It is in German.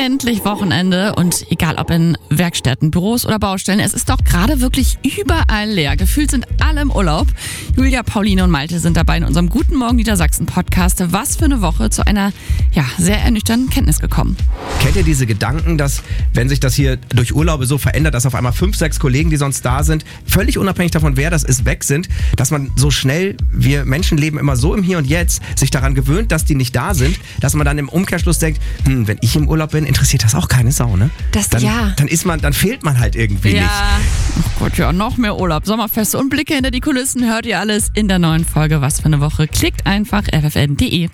Endlich Wochenende und egal ob in Werkstätten, Büros oder Baustellen, es ist doch gerade wirklich überall leer. Gefühlt sind alle im Urlaub. Julia, Pauline und Malte sind dabei in unserem Guten Morgen Niedersachsen Podcast. Was für eine Woche zu einer sehr ernüchternden Kenntnis gekommen. Kennt ihr diese Gedanken, dass, wenn sich das hier durch Urlaube so verändert, dass auf einmal 5, 6 Kollegen, die sonst da sind, völlig unabhängig davon, wer das ist, weg sind, dass man so schnell, wir Menschen leben immer so im Hier und Jetzt, sich daran gewöhnt, dass die nicht da sind, dass man dann im Umkehrschluss denkt, wenn ich im Urlaub bin, interessiert das auch keine Sau, ne? Dann fehlt man halt irgendwie nicht. Oh Gott, noch mehr Urlaub, Sommerfeste und Blicke hinter die Kulissen hört ihr alles in der neuen Folge Was für eine Woche. Klickt einfach ffn.de.